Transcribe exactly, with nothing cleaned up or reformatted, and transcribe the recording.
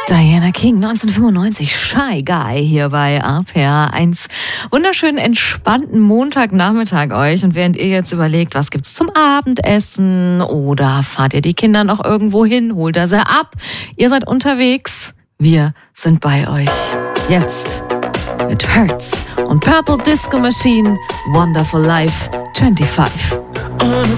Diana King, neunzehnhundertfünfundneunzig, Shy Guy hier bei A P R eins. Wunderschönen, entspannten Montagnachmittag euch. Und während ihr jetzt überlegt, was gibt's zum Abendessen oder fahrt ihr die Kinder noch irgendwo hin, holt er sie ab, ihr seid unterwegs, wir sind bei euch. Jetzt mit Hurts und Purple Disco Machine, Wonderful Life fünfundzwanzig. On a